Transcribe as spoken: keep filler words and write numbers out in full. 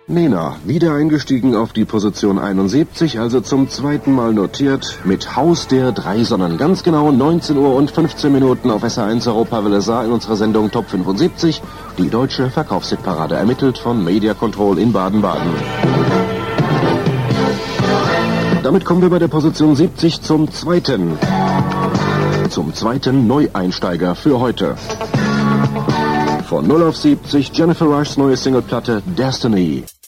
Nena, wieder eingestiegen auf die Position einundsiebzig, also zum zweiten Mal notiert, mit Haus der drei Sonnen. Ganz genau neunzehn Uhr und fünfzehn Minuten auf S R eins Europa-Welle Saar in unserer Sendung Top fünfundsiebzig, die deutsche Verkaufshitparade, ermittelt von Media Control in Baden-Baden. Damit kommen wir bei der Position siebzig zum zweiten. Zum zweiten Neueinsteiger für heute. Von null auf siebzig Jennifer Rushs neue Singleplatte Destiny.